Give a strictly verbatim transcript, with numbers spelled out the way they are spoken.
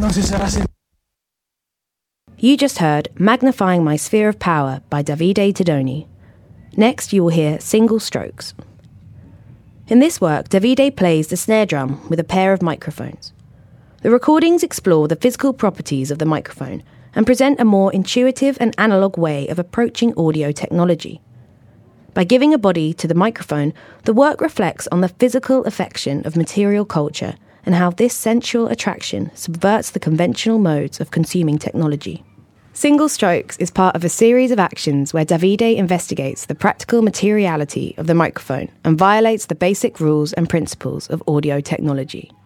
No si sarà sentito. You just heard Magnifying My Sphere of Power by Davide Tedoni. Next you will hear Single Strokes. In this work, Davide plays the snare drum with a pair of microphones. The recordings explore the physical properties of the microphone and present a more intuitive and analogue way of approaching audio technology. By giving a body to the microphone, the work reflects on the physical affection of material culture and how this sensual attraction subverts the conventional modes of consuming technology. Single Strokes is part of a series of actions where Davide investigates the practical materiality of the microphone and violates the basic rules and principles of audio technology.